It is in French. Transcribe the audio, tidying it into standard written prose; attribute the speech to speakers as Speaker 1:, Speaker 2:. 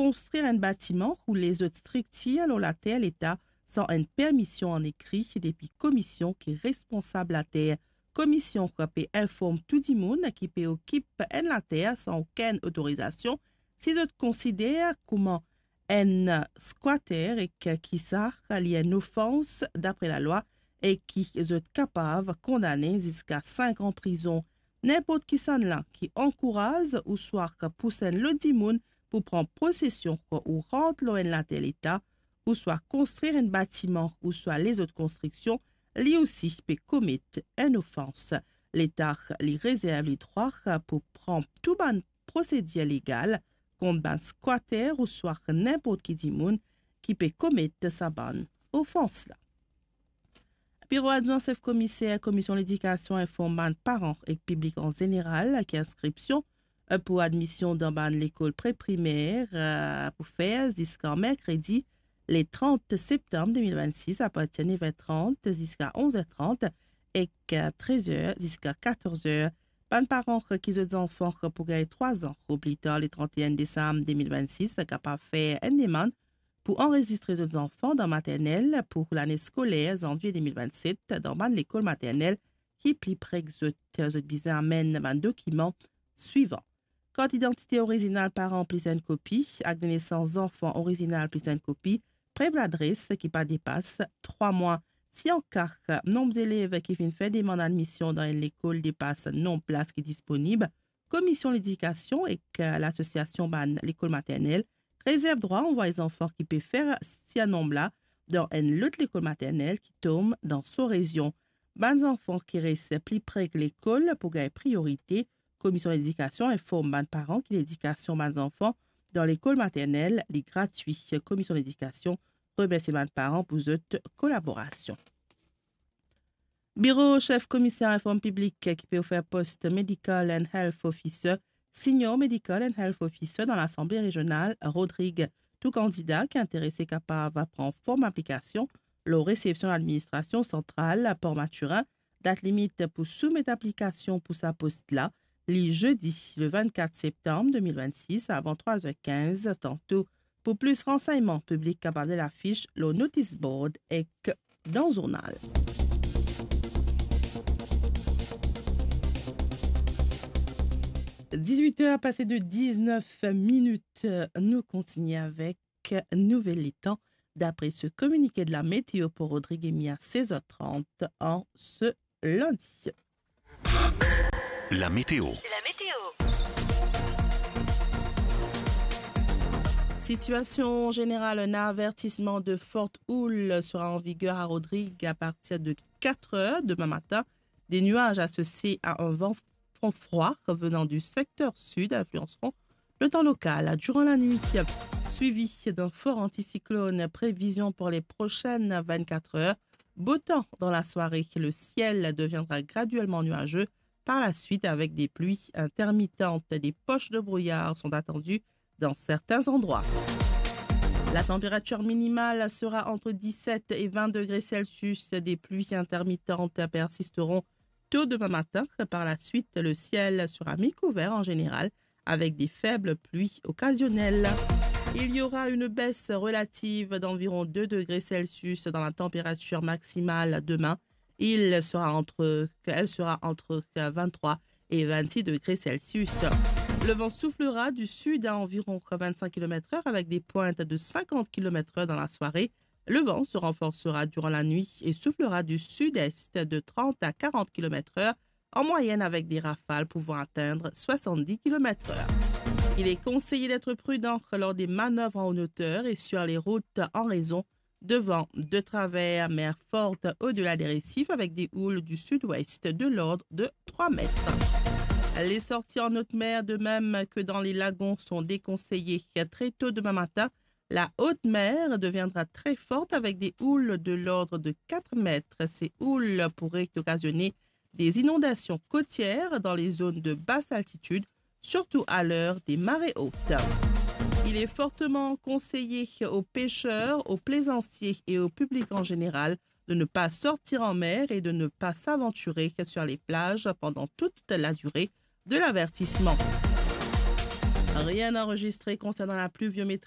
Speaker 1: construire un bâtiment ou les autres structures à la terre l'État sans une permission en écrit depuis commission qui est responsable la terre. Commission qui informe tout le monde qui peut occuper la terre sans aucune autorisation si ils considèrent comment un squatter et qui ça y a une offense d'après la loi et qui est capable de condamner jusqu'à 5 ans en prison. N'importe qui s'en là qui encourage ou soit pousse le dimoun pour prendre possession ou rentrer dans la terre l'État ou soit construire un bâtiment ou soit les autres constructions, lui aussi peut commettre une offense. L'État lui réserve les droits pour prendre tout bon procédure légal contre un squatter ou soit n'importe qui dimoun qui peut commettre sa bonne offense là. Bureau adjoint chef commissaire, commission d'éducation informe parents et public en général qui inscription pour admission dans l'école pré-primaire pour faire jusqu'à mercredi les 30 septembre 2026 à partir de 9h30 jusqu'à 11h30 et 13h jusqu'à 14h. Ban parents qui ont des enfants pour gagner 3 ans ou plus tard le 31 décembre 2026 capable de faire une demande pour enregistrer les enfants dans maternelle pour l'année scolaire janvier 2027 dans l'école maternelle qui plie près que les bizarres amènent un document suivant. Carte d'identité originale parent plus une copie, acte de naissance enfant original plus une copie, preuve l'adresse qui pas dépasse 3 mois. Si en cas nombre d'élèves qui viennent faire demande d'admission dans l'école dépasse nombre de places qui est disponible, commission d'éducation et l'association l'école maternelle réserve droit à envoyer les enfants qui peuvent faire si un nombre là dans une autre école maternelle qui tombe dans sa région. Les enfants qui restent plus près de l'école pour gagner priorité. Commission d'éducation informe les parents que l'éducation des enfants dans l'école maternelle est gratuite. Commission d'éducation remercie les parents pour cette collaboration. Bureau chef commissaire informe public qui peut faire poste Medical and Health Officer, Senior Medical and Health Officer dans l'Assemblée régionale Rodrigue. Tout candidat qui est intéressé capable de prendre forme application, la réception de l'administration centrale à Port-Maturin, date limite pour soumettre application pour sa poste là, le jeudi le 24 septembre 2026 avant 3h15 tantôt. Pour plus renseignements publics capable de l'affiche, le notice board est dans le journal. 18h passé de 19 minutes, nous continuons avec Nouvelle Étang. D'après ce communiqué de la météo pour Rodrigue Emi à 16h30 en ce lundi.
Speaker 2: La météo.
Speaker 1: Situation générale, un avertissement de forte houle sera en vigueur à Rodrigue à partir de 4h demain matin. Des nuages associés à un vent froid revenant du secteur sud influenceront le temps local durant la nuit, suivi d'un fort anticyclone. Prévision pour les prochaines 24 heures. Beau temps dans la soirée. Le ciel deviendra graduellement nuageux par la suite avec des pluies intermittentes. Des poches de brouillard sont attendues dans certains endroits. La température minimale sera entre 17 et 20 degrés Celsius. Des pluies intermittentes persisteront tôt demain matin. Par la suite, le ciel sera mi-couvert en général avec des faibles pluies occasionnelles. Il y aura une baisse relative d'environ 2 degrés Celsius dans la température maximale demain. Elle sera entre 23 et 26 degrés Celsius. Le vent soufflera du sud à environ 25 km/h avec des pointes de 50 km/h dans la soirée. Le vent se renforcera durant la nuit et soufflera du sud-est de 30 à 40 km/h en moyenne avec des rafales pouvant atteindre 70 km/h. Il est conseillé d'être prudent lors des manœuvres en hauteur et sur les routes en raison de vents de travers, mer forte au-delà des récifs avec des houles du sud-ouest de l'ordre de 3 mètres. Les sorties en haute mer, de même que dans les lagons, sont déconseillées. Très tôt demain matin, la haute mer deviendra très forte avec des houles de l'ordre de 4 mètres. Ces houles pourraient occasionner des inondations côtières dans les zones de basse altitude, surtout à l'heure des marées hautes. Il est fortement conseillé aux pêcheurs, aux plaisanciers et au public en général de ne pas sortir en mer et de ne pas s'aventurer sur les plages pendant toute la durée de l'avertissement. Rien enregistré concernant la pluviométrie